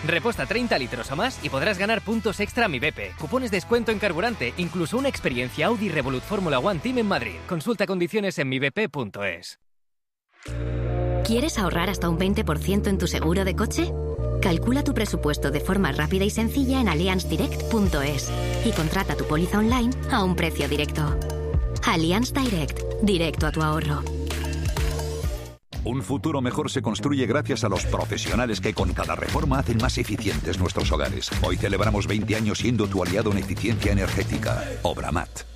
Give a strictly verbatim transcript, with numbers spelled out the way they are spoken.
Reposta treinta litros o más y podrás ganar puntos extra a Mi B P, cupones de descuento en carburante, incluso una experiencia Audi Revolut Fórmula One Team en Madrid. Consulta condiciones en mi b p punto es. ¿Quieres ahorrar hasta un veinte por ciento en tu seguro de coche? Calcula tu presupuesto de forma rápida y sencilla en allianz direct punto es y contrata tu póliza online a un precio directo. Allianz Direct, directo a tu ahorro. Un futuro mejor se construye gracias a los profesionales que con cada reforma hacen más eficientes nuestros hogares. Hoy celebramos veinte años siendo tu aliado en eficiencia energética. Obramat.